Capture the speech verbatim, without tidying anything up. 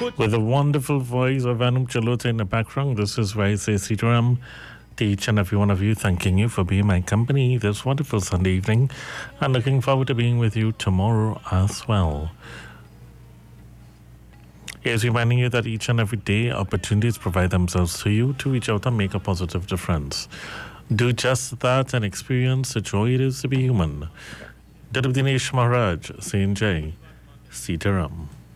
With a wonderful voice of Anum Chalota in the background, this is why I say Sitaram to each and every one of you, thanking you for being my company this wonderful Sunday evening and looking forward to being with you tomorrow as well. Here's reminding you that each and every day opportunities provide themselves to you to reach out and make a positive difference. Do just that and experience the joy it is to be human. Dinesh Maharaj, saying Jai, Sitaram.